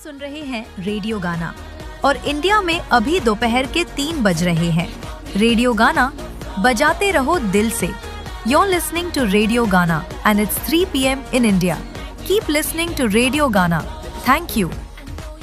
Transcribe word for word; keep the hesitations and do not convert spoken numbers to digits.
सुन रहे हैं रेडियो गाना और इंडिया में अभी दोपहर के तीन बज रहे हैं। रेडियो गाना बजाते रहो दिल से। You're listening to Radio Gana and it's three p m in India. Keep listening to Radio Gana. Thank you.